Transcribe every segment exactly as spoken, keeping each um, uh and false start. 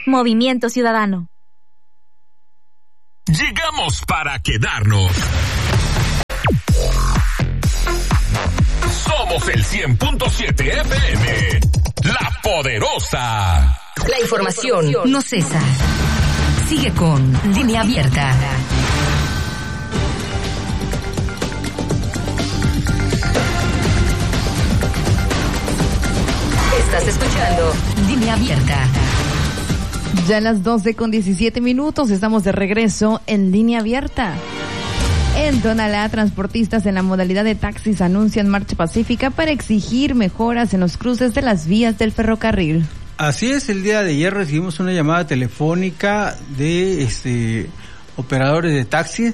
Movimiento Ciudadano. Llegamos para quedarnos. Somos el cien punto siete F M, La Poderosa. La información no cesa. Sigue con Línea Abierta. Estás escuchando Línea Abierta. Ya a las doce con diecisiete minutos estamos de regreso en Línea Abierta. En Tonalá, transportistas en la modalidad de taxis anuncian marcha pacífica para exigir mejoras en los cruces de las vías del ferrocarril. Así es, el día de ayer recibimos una llamada telefónica de este operadores de taxi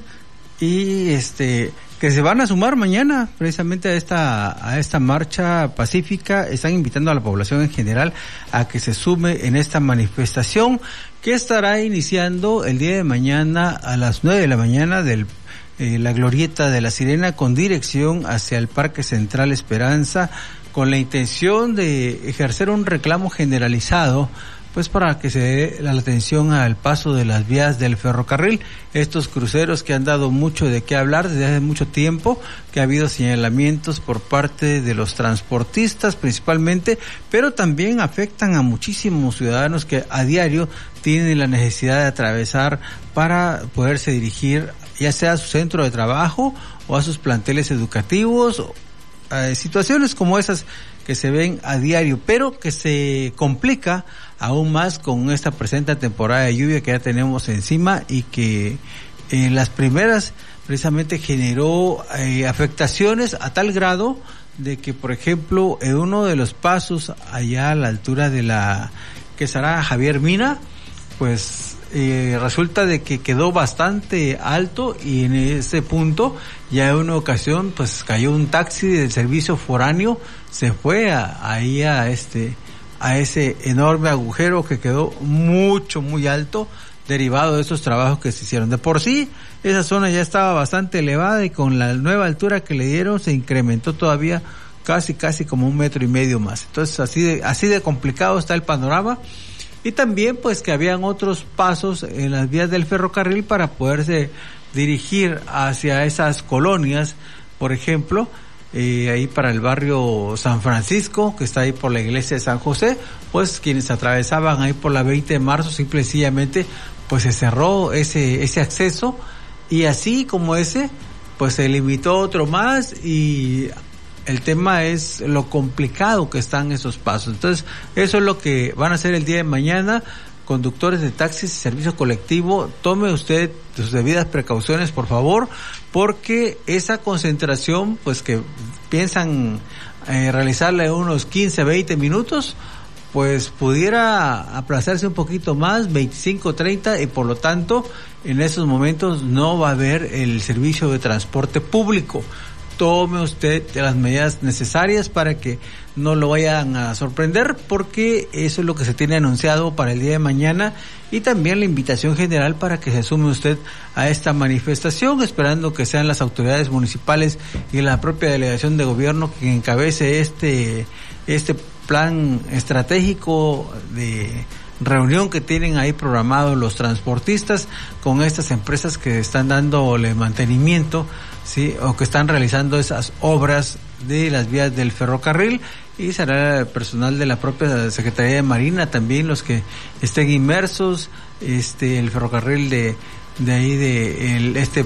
y este que se van a sumar mañana precisamente a esta a esta marcha pacífica. Están invitando a la población en general a que se sume en esta manifestación que estará iniciando el día de mañana a las nueve de la mañana del eh, la glorieta de la Sirena con dirección hacia el Parque Central Esperanza, con la intención de ejercer un reclamo generalizado, pues para que se dé la atención al paso de las vías del ferrocarril, estos cruceros que han dado mucho de qué hablar desde hace mucho tiempo, que ha habido señalamientos por parte de los transportistas principalmente, pero también afectan a muchísimos ciudadanos que a diario tienen la necesidad de atravesar para poderse dirigir ya sea a su centro de trabajo o a sus planteles educativos. Eh, situaciones como esas que se ven a diario, pero que se complica aún más con esta presente temporada de lluvia que ya tenemos encima y que en eh, las primeras precisamente generó eh, afectaciones a tal grado de que, por ejemplo, en uno de los pasos allá a la altura de la que será Javier Mina, pues Eh, resulta de que quedó bastante alto y en ese punto ya en una ocasión pues cayó un taxi del servicio foráneo, se fue a, ahí a este a ese enorme agujero que quedó mucho muy alto derivado de estos trabajos que se hicieron. De por sí esa zona ya estaba bastante elevada y con la nueva altura que le dieron se incrementó todavía casi casi como un metro y medio más. Entonces así de así de complicado está el panorama. Y también pues que habían otros pasos en las vías del ferrocarril para poderse dirigir hacia esas colonias, por ejemplo, eh, ahí para el barrio San Francisco, que está ahí por la iglesia de San José, pues quienes atravesaban ahí por la veinte de marzo, simple y sencillamente, pues se cerró ese, ese acceso, y así como ese, pues se limitó otro más, y el tema es lo complicado que están esos pasos. Entonces, eso es lo que van a hacer el día de mañana. Conductores de taxis y servicio colectivo, tome usted sus debidas precauciones, por favor, porque esa concentración, pues que piensan eh, realizarla en unos quince, veinte minutos, pues pudiera aplazarse un poquito más, veinticinco, treinta, y por lo tanto, en esos momentos no va a haber el servicio de transporte público. Tome usted las medidas necesarias para que no lo vayan a sorprender, porque eso es lo que se tiene anunciado para el día de mañana, y también la invitación general para que se sume usted a esta manifestación, esperando que sean las autoridades municipales y la propia delegación de gobierno quien encabece este este plan estratégico de reunión que tienen ahí programado los transportistas con estas empresas que están dándole mantenimiento, sí, o que están realizando esas obras de las vías del ferrocarril, y será el personal de la propia Secretaría de Marina también los que estén inmersos, este el ferrocarril de de ahí de el, este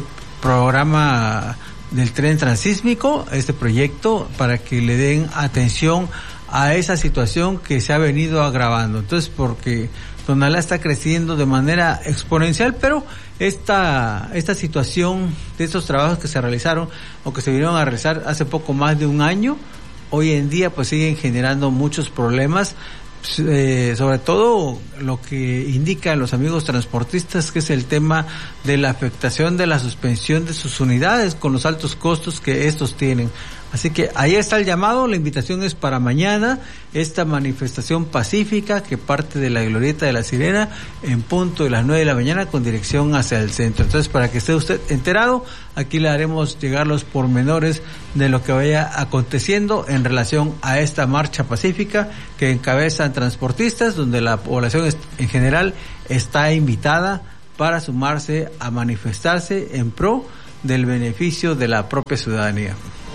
programa del tren transísmico, este proyecto, para que le den atención a esa situación que se ha venido agravando. Entonces, porque Tonalá está creciendo de manera exponencial, pero esta esta situación de estos trabajos que se realizaron o que se vinieron a realizar hace poco más de un año, hoy en día pues siguen generando muchos problemas, eh, sobre todo lo que indican los amigos transportistas, que es el tema de la afectación de la suspensión de sus unidades con los altos costos que estos tienen. Así que ahí está el llamado, la invitación es para mañana, esta manifestación pacífica que parte de la Glorieta de la Sirena en punto de las nueve de la mañana con dirección hacia el centro. Entonces, para que esté usted enterado, aquí le haremos llegar los pormenores de lo que vaya aconteciendo en relación a esta marcha pacífica que encabezan transportistas, donde la población en general está invitada para sumarse a manifestarse en pro del beneficio de la propia ciudadanía.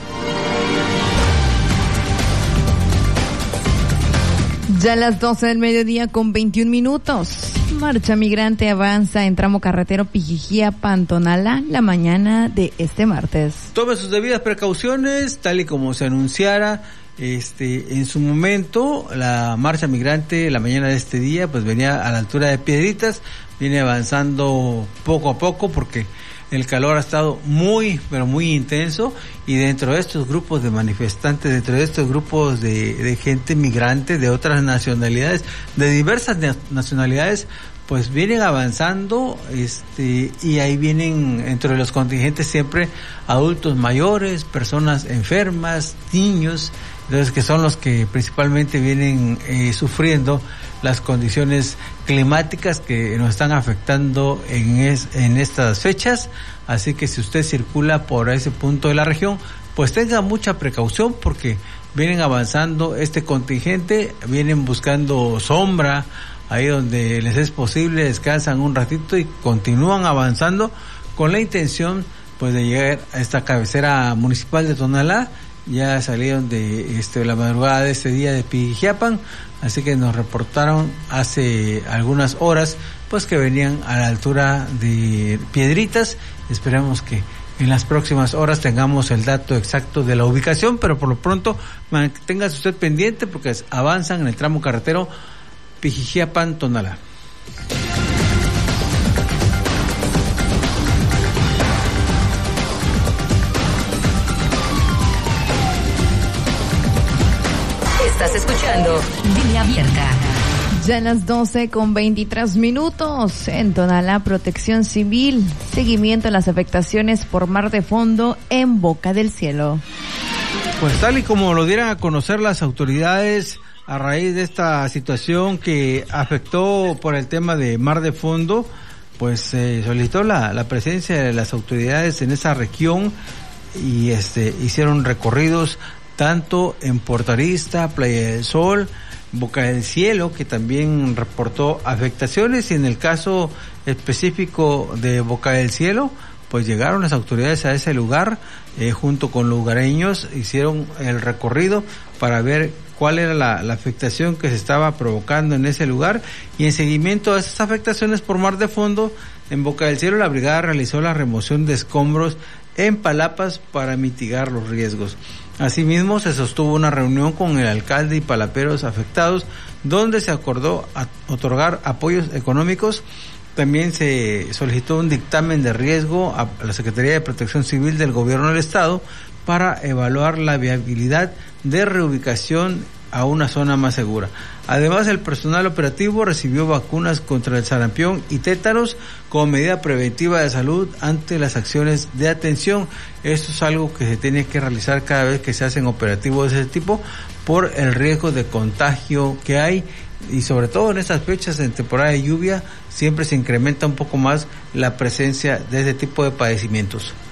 Ya a las doce del mediodía con veintiún minutos. Marcha migrante avanza en tramo carretero Pijijía-Pantonalá la mañana de este martes. Tome sus debidas precauciones, tal y como se anunciara este en su momento. La marcha migrante la mañana de este día pues venía a la altura de Piedritas, viene avanzando poco a poco porque el calor ha estado muy, pero muy intenso, y dentro de estos grupos de manifestantes, dentro de estos grupos de, de gente migrante de otras nacionalidades, de diversas nacionalidades, pues vienen avanzando, este, y ahí vienen entre los contingentes siempre adultos mayores, personas enfermas, niños, entonces que son los que principalmente vienen eh, sufriendo las condiciones climáticas que nos están afectando en es, en estas fechas. Así que si usted circula por ese punto de la región, pues tenga mucha precaución porque vienen avanzando este contingente, vienen buscando sombra, ahí donde les es posible, descansan un ratito y continúan avanzando con la intención pues de llegar a esta cabecera municipal de Tonalá. Ya salieron de este, la madrugada de este día de Pijijiapan, así que nos reportaron hace algunas horas pues que venían a la altura de Piedritas. Esperamos que en las próximas horas tengamos el dato exacto de la ubicación, pero por lo pronto manténgase usted pendiente porque avanzan en el tramo carretero Pijijiapan-Tonalá. Estás escuchando Línea Abierta. Ya en las doce con veintitrés minutos, en Tonalá, Protección Civil, seguimiento a las afectaciones por mar de fondo en Boca del Cielo. Pues tal y como lo dieran a conocer las autoridades a raíz de esta situación que afectó por el tema de mar de fondo, pues se eh, solicitó la, la presencia de las autoridades en esa región y este hicieron recorridos tanto en Puerto Arista, Playa del Sol, Boca del Cielo, que también reportó afectaciones, y en el caso específico de Boca del Cielo, pues llegaron las autoridades a ese lugar, eh, junto con lugareños, hicieron el recorrido para ver cuál era la, la afectación que se estaba provocando en ese lugar, y en seguimiento a esas afectaciones por mar de fondo, en Boca del Cielo la brigada realizó la remoción de escombros en palapas para mitigar los riesgos. Asimismo, se sostuvo una reunión con el alcalde y palaperos afectados, donde se acordó a otorgar apoyos económicos. También se solicitó un dictamen de riesgo a la Secretaría de Protección Civil del Gobierno del Estado para evaluar la viabilidad de reubicación a una zona más segura. Además, el personal operativo recibió vacunas contra el sarampión y tétanos como medida preventiva de salud ante las acciones de atención. Esto es algo que se tiene que realizar cada vez que se hacen operativos de ese tipo por el riesgo de contagio que hay, y sobre todo en estas fechas en temporada de lluvia siempre se incrementa un poco más la presencia de ese tipo de padecimientos.